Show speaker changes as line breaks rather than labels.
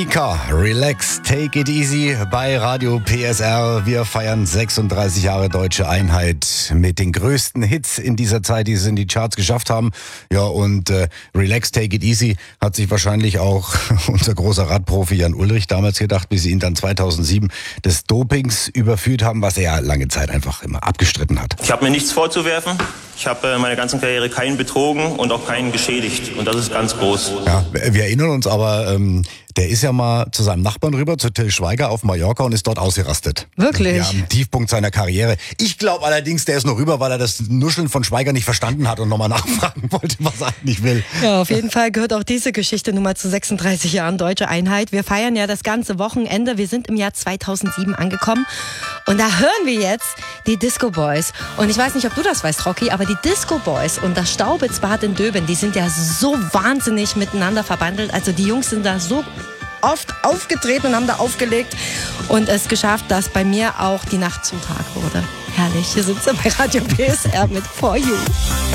Mika, relax, take it easy bei Radio PSR. Wir feiern 36 Jahre Deutsche Einheit mit den größten Hits in dieser Zeit, die es in die Charts geschafft haben. Ja, und relax, take it easy hat sich wahrscheinlich auch unser großer Radprofi Jan Ullrich damals gedacht, bis sie ihn dann 2007 des Dopings überführt haben, was er ja lange Zeit einfach immer abgestritten hat.
Ich habe mir nichts vorzuwerfen. Ich habe meine ganze Karriere keinen betrogen und auch keinen geschädigt. Und das ist ganz groß.
Ja, wir erinnern uns aber, der ist ja mal zu seinem Nachbarn rüber, zu Till Schweiger auf Mallorca und ist dort ausgerastet.
Wirklich?
Ja, am Tiefpunkt seiner Karriere. Ich glaube allerdings, der ist noch rüber, weil er das Nuscheln von Schweiger nicht verstanden hat und nochmal nachfragen wollte, was er eigentlich will.
Ja, auf jeden Fall gehört auch diese Geschichte nun mal zu 36 Jahren Deutsche Einheit. Wir feiern ja das ganze Wochenende. Wir sind im Jahr 2007 angekommen. Und da hören wir jetzt die Disco Boys. Und ich weiß nicht, ob du das weißt, Rocky, aber die Disco Boys und das Staubitzbad in Döben, die sind ja so wahnsinnig miteinander verbandelt. Also die Jungs sind da so oft aufgetreten und haben da aufgelegt und es geschafft, dass bei mir auch die Nacht zum Tag wurde. Herrlich, hier sind sie bei Radio PSR mit For You.